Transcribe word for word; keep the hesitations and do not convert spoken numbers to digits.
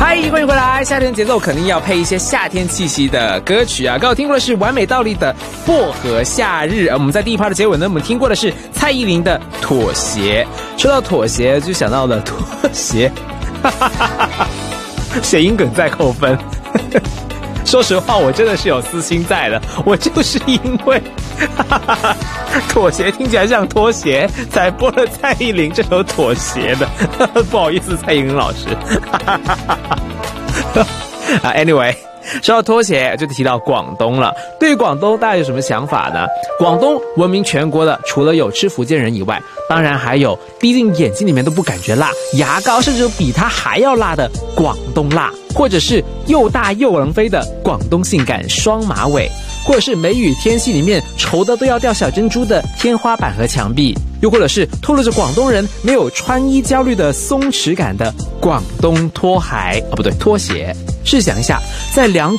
嗨，欢迎回来！夏天节奏肯定要配一些夏天气息的歌曲啊！刚刚听过的是完美道理的《薄荷夏日》，我们在第一趴的结尾呢，我们听过的是蔡依林的《妥协》。说到妥协，就想到了妥协，谐音梗再扣分。说实话，我真的是有私心在的，我就是因为妥协听起来像拖鞋，才播了蔡依林这首《妥协》的。不好意思，蔡依林老师。啊 ，anyway， 说到拖鞋，就提到广东了。对于广东，大家有什么想法呢？广东闻名全国的，除了有吃福建人以外，当然还有滴进眼睛里面都不感觉辣，牙膏甚至比它还要辣的广东辣，或者是又大又能飞的广东性感双马尾，或者是梅雨天气里面稠的都要掉小珍珠的天花板和墙壁，又或者是透露着广东人没有穿衣焦虑的松弛感的广东拖鞋啊，不对，拖鞋。试想一下，在两